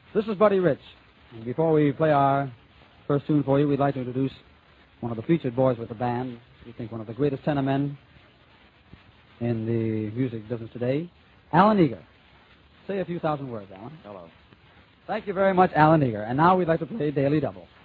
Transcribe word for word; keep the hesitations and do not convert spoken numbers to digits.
This is Buddy Rich. And before we play our first tune for you, we'd like to introduce one of the featured boys with the band. We think one of the greatest tenor men in the music business today, Alan Eager. Say a few thousand words, Alan. Hello. Thank you very much, Alan Eager. And now we'd like to play Daily Double.